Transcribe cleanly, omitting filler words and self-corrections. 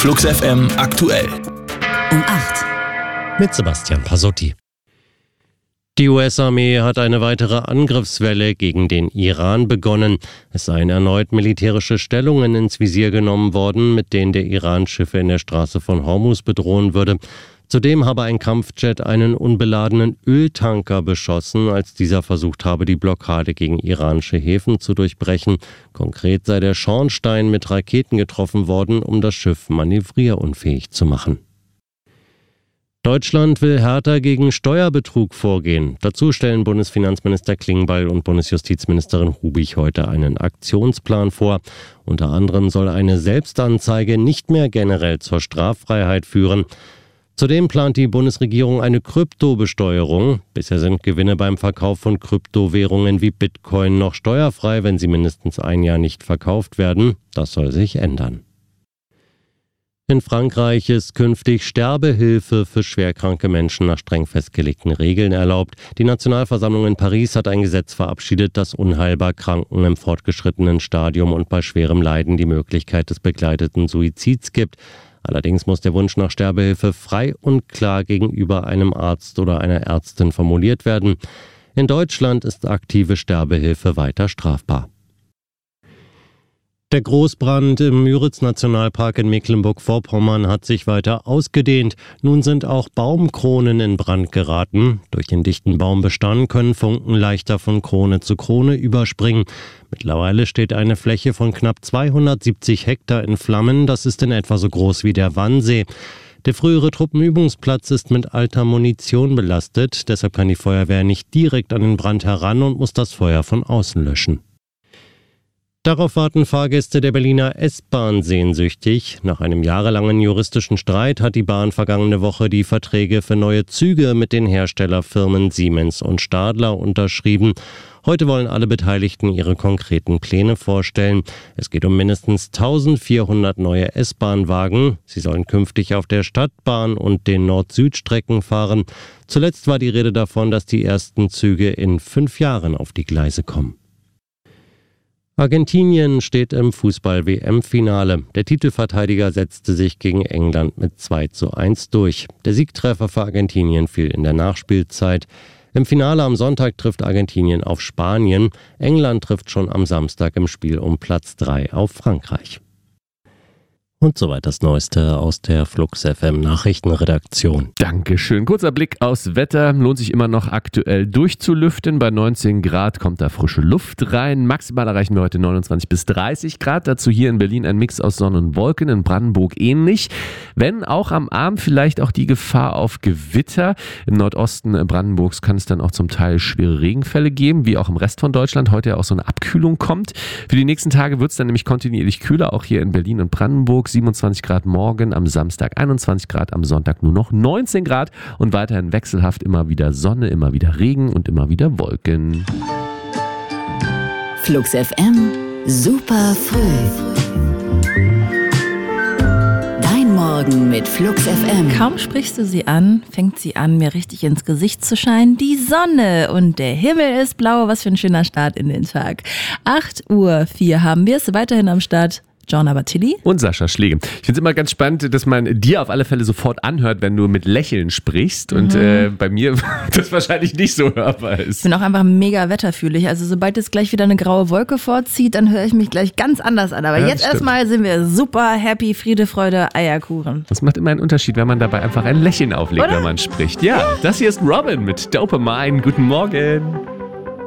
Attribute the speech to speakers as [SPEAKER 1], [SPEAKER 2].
[SPEAKER 1] Flux FM aktuell.
[SPEAKER 2] Um 8.
[SPEAKER 3] Mit Sebastian Pasotti. Die US-Armee hat eine weitere Angriffswelle gegen den Iran begonnen. Es seien erneut militärische Stellungen ins Visier genommen worden, mit denen der Iran Schiffe in der Straße von Hormuz bedrohen würde. Zudem habe ein Kampfjet einen unbeladenen Öltanker beschossen, als dieser versucht habe, die Blockade gegen iranische Häfen zu durchbrechen. Konkret sei der Schornstein mit Raketen getroffen worden, um das Schiff manövrierunfähig zu machen. Deutschland will härter gegen Steuerbetrug vorgehen. Dazu stellen Bundesfinanzminister Klingbeil und Bundesjustizministerin Rubich heute einen Aktionsplan vor. Unter anderem soll eine Selbstanzeige nicht mehr generell zur Straffreiheit führen. Zudem plant die Bundesregierung eine Kryptobesteuerung. Bisher sind Gewinne beim Verkauf von Kryptowährungen wie Bitcoin noch steuerfrei, wenn sie mindestens ein Jahr nicht verkauft werden. Das soll sich ändern. In Frankreich ist künftig Sterbehilfe für schwerkranke Menschen nach streng festgelegten Regeln erlaubt. Die Nationalversammlung in Paris hat ein Gesetz verabschiedet, das unheilbar Kranken im fortgeschrittenen Stadium und bei schwerem Leiden die Möglichkeit des begleiteten Suizids gibt. Allerdings muss der Wunsch nach Sterbehilfe frei und klar gegenüber einem Arzt oder einer Ärztin formuliert werden. In Deutschland ist aktive Sterbehilfe weiter strafbar. Der Großbrand im Müritz-Nationalpark in Mecklenburg-Vorpommern hat sich weiter ausgedehnt. Nun sind auch Baumkronen in Brand geraten. Durch den dichten Baumbestand können Funken leichter von Krone zu Krone überspringen. Mittlerweile steht eine Fläche von knapp 270 Hektar in Flammen. Das ist in etwa so groß wie der Wannsee. Der frühere Truppenübungsplatz ist mit alter Munition belastet. Deshalb kann die Feuerwehr nicht direkt an den Brand heran und muss das Feuer von außen löschen. Darauf warten Fahrgäste der Berliner S-Bahn sehnsüchtig. Nach einem jahrelangen juristischen Streit hat die Bahn vergangene Woche die Verträge für neue Züge mit den Herstellerfirmen Siemens und Stadler unterschrieben. Heute wollen alle Beteiligten ihre konkreten Pläne vorstellen. Es geht um mindestens 1400 neue S-Bahn-Wagen. Sie sollen künftig auf der Stadtbahn und den Nord-Süd-Strecken fahren. Zuletzt war die Rede davon, dass die ersten Züge in 5 Jahren auf die Gleise kommen. Argentinien steht im Fußball-WM-Finale. Der Titelverteidiger setzte sich gegen England mit 2:1 durch. Der Siegtreffer für Argentinien fiel in der Nachspielzeit. Im Finale am Sonntag trifft Argentinien auf Spanien. England trifft schon am Samstag im Spiel um Platz 3 auf Frankreich. Und soweit das Neueste aus der Flux FM Nachrichtenredaktion.
[SPEAKER 4] Dankeschön. Kurzer Blick aufs Wetter. Lohnt sich immer noch aktuell durchzulüften. Bei 19 Grad kommt da frische Luft rein. Maximal erreichen wir heute 29 bis 30 Grad. Dazu hier in Berlin ein Mix aus Sonne und Wolken. In Brandenburg ähnlich. Wenn auch am Abend vielleicht auch die Gefahr auf Gewitter. Im Nordosten Brandenburgs kann es dann auch zum Teil schwere Regenfälle geben, wie auch im Rest von Deutschland heute ja auch so eine Abkühlung kommt. Für die nächsten Tage wird es dann nämlich kontinuierlich kühler, auch hier in Berlin und Brandenburg. 27 Grad morgen, am Samstag 21 Grad, am Sonntag nur noch 19 Grad und weiterhin wechselhaft immer wieder Sonne, immer wieder Regen und immer wieder Wolken.
[SPEAKER 2] Flux FM, super früh. Dein Morgen mit Flux FM.
[SPEAKER 5] Kaum sprichst du sie an, fängt sie an, mir richtig ins Gesicht zu scheinen. Die Sonne und der Himmel ist blau. Was für ein schöner Start in den Tag. 8:04 Uhr haben wir es weiterhin am Start. Joanna Battili
[SPEAKER 4] und Sascha Schlegel. Ich finde es immer ganz spannend, dass man dir auf alle Fälle sofort anhört, wenn du mit Lächeln sprichst und bei mir das wahrscheinlich nicht so hörbar ist.
[SPEAKER 5] Ich bin auch einfach mega wetterfühlig. Also sobald es gleich wieder eine graue Wolke vorzieht, dann höre ich mich gleich ganz anders an. Aber ja, jetzt erstmal sind wir super happy, Friede, Freude, Eierkuchen.
[SPEAKER 4] Das macht immer einen Unterschied, wenn man dabei einfach ein Lächeln auflegt, wenn man spricht. Ja, das hier ist Robin mit Dopamine. Guten Morgen.